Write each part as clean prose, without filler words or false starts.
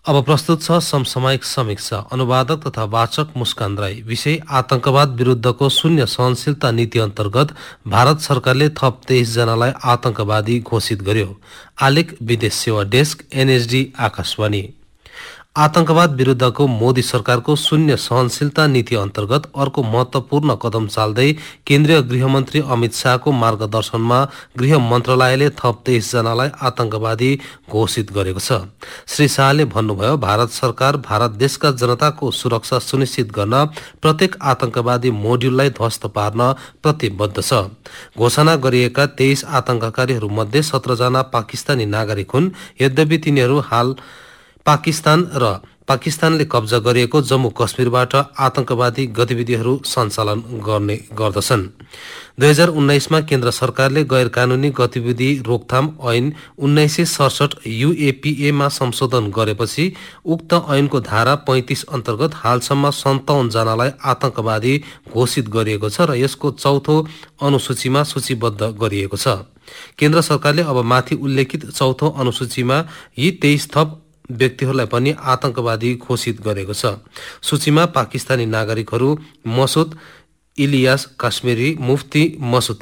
अब प्रस्तुत छ समसामयिक समीक्षा। अनुवादक तथा वाचक मुस्कान राई। विषय आतंकवाद विरुद्धको शून्य सहनशीलता नीति अन्तर्गत भारत सरकारले थप 23 जनालाई आतंकवादी घोषित गर्यो। आलेख विदेश सेवा डेस्क, एनएसडी, आकाशवाणी। आतंकवाद विरुद्धको मोदी सरकारको शून्य सहनशीलता नीति अन्तर्गत अर्को महत्वपूर्ण कदम चाल्दै केन्द्रीय गृहमन्त्री अमित शाहको मार्गदर्शनमा गृह मन्त्रालयले थप 23 जनालाई आतंकवादी घोषित गरेको छ। श्री शाहले भन्नुभयो, भारत सरकार भारत देशका जनताको सुरक्षा सुनिश्चित गर्न प्रत्येक आतंकवादी मोड्युललाई ध्वस्त पार्न प्रतिबद्ध छ। घोषणा गरिएका 23 आतंककारीहरूमध्ये 17 जना पाकिस्तानी नागरिक हुन्। यद्यपि तिनीहरू हाल पाकिस्तान र पाकिस्तानले कब्जा गरिएको जम्मू कश्मीरबाट आतंकवादी गतिविधिहरू सञ्चालन गर्ने गर्दछन्। 2019मा केन्द्र सरकारले गैर कानूनी गतिविधि रोकथाम ऐन 1967 UAPA संशोधन गरेपछि उक्त ऐनको धारा 35 अन्तर्गत हालसम्म 57 जनालाई आतंकवादी घोषित गरिएको छ र यसको चौथो अनुसूचीमा सूचीबद्ध गरिएको छ। केन्द्र सरकारले अब माथि उल्लेखित चौथो अनुसूचीमा यी 23 थप व्यक्तिहरूलाई पनि आतंकवादी घोषित गरेको छ। सूचीमा पाकिस्तानी नागरिकहरू मसुद इलियास काश्मीरी, मुफ्ती मसुद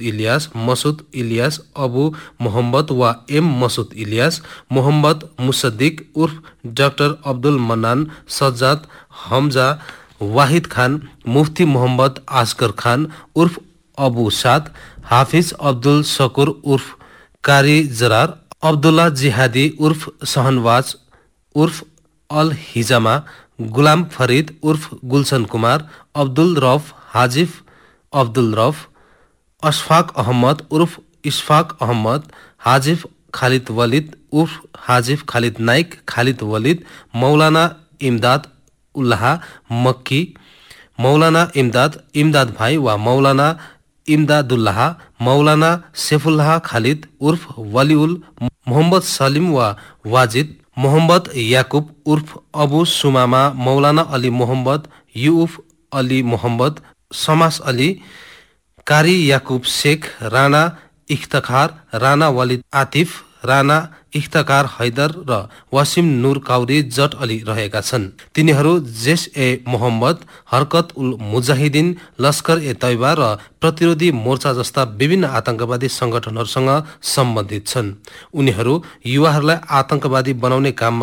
इलियास, अबु मोहम्मद वा एम मसुद इलियास, मोहम्मद मुसद्दिक उर्फ डाक्टर अब्दुल मन्नान, सज्जाद हमजा, वाहिद खान, मुफ्ती मोहम्मद असगर खान उर्फ अबु साद, हाफिज अब्दुल शकुर उर्फ कारी जरार, अब्दुल्ला जिहादी उर्फ सहनवाज उर्फ अल हिजामा, गुलाम फरीद उर्फ गुलशन कुमार, अब्दुल रफ हाजिफ अब्दुल रफ, अशफाक अहमद उर्फ इशफाक अहमद, हाजिफ खालिद वलिद उर्फ हाजिफ खालिद नाइक खालिद वलिद, मौलाना इमदाद उल्लाह मक्की, मौलाना इमदाद भाई वा मौलाना इमदादुल्लाह, मौलाना सैफुल्लाह खालिद उर्फ वलीउल, मोहम्मद सलीम वा वाजिद, मोहम्मद याकुब उर्फ अबु सुमामा, मौलाना अली मोहम्मद, यूफ अली मोहम्मद, शमास अली, कारी याकुब शेख, राणा इफ्तखार, राणा वलिद आतिफ, राणा इफ्तखार हैदर र वासिम नूर काउरी जट अली रहेका छन्। तिनीहरू जेश ए मोहम्मद, हरकत उल मुजाहिदिन, लस्कर ए तैयबा र प्रतिरोधी मोर्चा जस्ता विभिन्न आतंकवादी संगठनहरूसँग सम्बन्धित छन्। उनीहरू युवाहरूलाई आतंकवादी बनाउने काममा